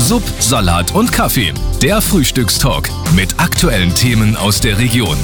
Sub, Salat und Kaffee. Der Frühstückstalk mit aktuellen Themen aus der Region.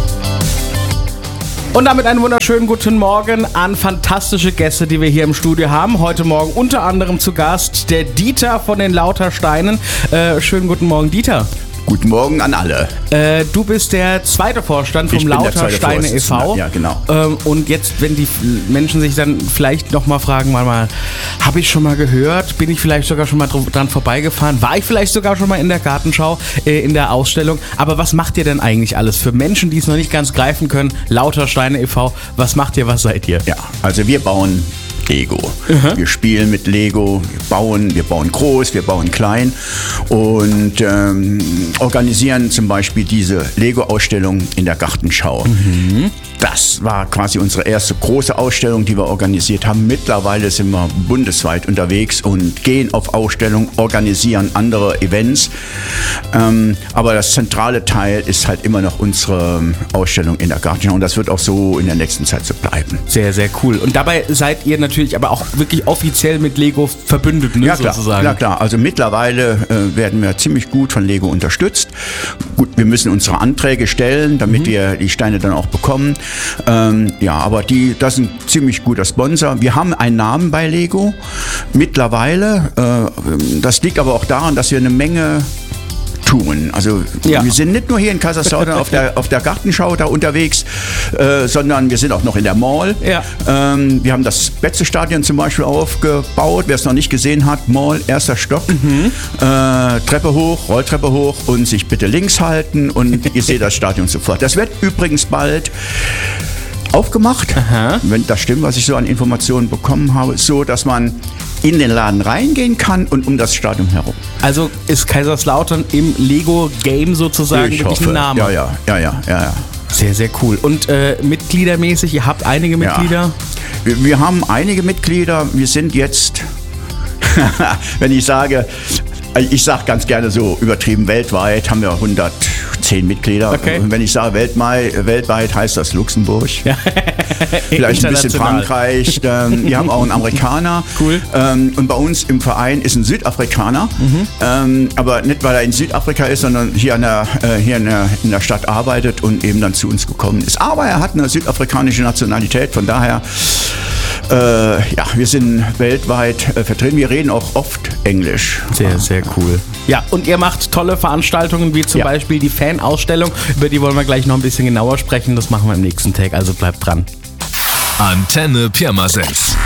Und damit einen wunderschönen guten Morgen an fantastische Gäste, die wir hier im Studio haben. Heute Morgen unter anderem zu Gast der Dieter von den Lautersteinen. Schönen guten Morgen, Dieter. Guten Morgen an alle. Du bist der zweite Vorstand vom Lautersteine e.V. Ja, genau. Und jetzt, wenn die Menschen sich dann vielleicht nochmal fragen, habe ich schon mal gehört, bin ich vielleicht sogar schon mal dran vorbeigefahren, war ich vielleicht sogar schon mal in der Gartenschau, in der Ausstellung, aber was macht ihr denn eigentlich alles? Für Menschen, die es noch nicht ganz greifen können, Lautersteine e.V., was macht ihr, was seid ihr? Ja, also wir bauen Lego. Wir spielen mit Lego, wir bauen groß, wir bauen klein und organisieren zum Beispiel diese Lego-Ausstellung in der Gartenschau. Das war quasi unsere erste große Ausstellung, die wir organisiert haben. Mittlerweile sind wir bundesweit unterwegs und gehen auf Ausstellungen, organisieren andere Events. Aber das zentrale Teil ist halt immer noch unsere Ausstellung in der Gartenschau und das wird auch so in der nächsten Zeit so bleiben. Sehr, sehr cool. Und dabei seid ihr natürlich aber auch wirklich offiziell mit Lego verbündet, ne, ja, klar, sozusagen. Ja klar, also mittlerweile werden wir ziemlich gut von Lego unterstützt. Gut, wir müssen unsere Anträge stellen, damit wir die Steine dann auch bekommen. Aber das ist ein ziemlich guter Sponsor. Wir haben einen Namen bei Lego mittlerweile. Das liegt aber auch daran, dass wir eine Menge tun. Also wir sind nicht nur hier in Kaiserslautern auf der Gartenschau da unterwegs, sondern wir sind auch noch in der Mall. Ja. Wir haben das Betze-Stadion zum Beispiel aufgebaut. Wer es noch nicht gesehen hat, Mall, 1. Stock, Treppe hoch, Rolltreppe hoch und sich bitte links halten und ihr seht das Stadion sofort. Das wird übrigens bald aufgemacht, wenn das stimmt, was ich so an Informationen bekommen habe, so, dass man in den Laden reingehen kann und um das Stadion herum. Also ist Kaiserslautern im Lego-Game sozusagen wirklich ein Name? Ja. Sehr, sehr cool. Und mitgliedermäßig, ihr habt einige Mitglieder? Ja. Wir haben einige Mitglieder. Wir sind jetzt, wenn ich sage ganz gerne so übertrieben, weltweit haben wir 110 Mitglieder. Okay. Wenn ich sage weltweit, heißt das Luxemburg. Ja. Vielleicht ein bisschen Frankreich. Wir haben auch einen Amerikaner. Cool. Und bei uns im Verein ist ein Südafrikaner. Aber nicht, weil er in Südafrika ist, sondern hier in der Stadt arbeitet und eben dann zu uns gekommen ist. Aber er hat eine südafrikanische Nationalität, von daher wir sind weltweit vertreten. Wir reden auch oft Englisch. Sehr, sehr cool. Ja, und ihr macht tolle Veranstaltungen, wie zum Beispiel die Fan-Ausstellung. Über die wollen wir gleich noch ein bisschen genauer sprechen. Das machen wir im nächsten Tag, also bleibt dran. Antenne Pirmasens.